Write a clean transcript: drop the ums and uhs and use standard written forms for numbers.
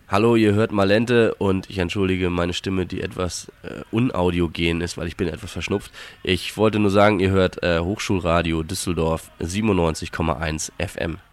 Hallo, ihr hört Malente und ich entschuldige meine Stimme, die etwas unaudiogen ist, weil ich bin etwas verschnupft. Ich wollte nur sagen, ihr hört Hochschulradio Düsseldorf 97,1 FM.